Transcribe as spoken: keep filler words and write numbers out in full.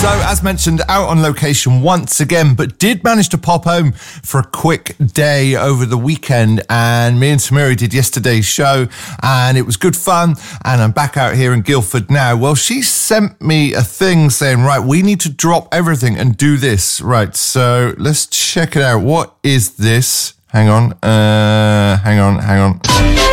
So, as mentioned, out on location once again, but did manage to pop home for a quick day over the weekend. And me and Samira did yesterday's show, and it was good fun. And I'm back out here in Guildford now. Well, she sent me a thing saying, right, we need to drop everything and do this. Right, so let's check it out. What is this? Hang on, uh, hang on, hang on.